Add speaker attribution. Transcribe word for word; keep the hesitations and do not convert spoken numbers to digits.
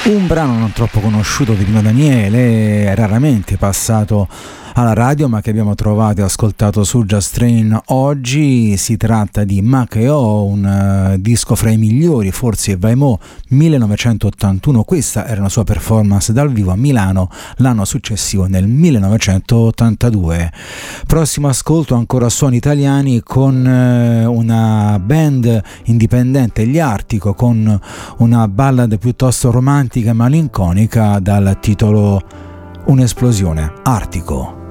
Speaker 1: Un brano non troppo conosciuto di Pino Daniele, raramente passato alla radio ma che abbiamo trovato e ascoltato su Just Train oggi. Si tratta di Maceo, un uh, disco fra i migliori, forse Vai Mo, millenovecentottantuno. Questa era una sua performance dal vivo a Milano l'anno successivo, nel millenovecentottantadue. Prossimo ascolto, ancora suoni italiani con uh, una band indipendente, gli Artico, con una ballad piuttosto romantica e malinconica dal titolo Un'esplosione. Artico.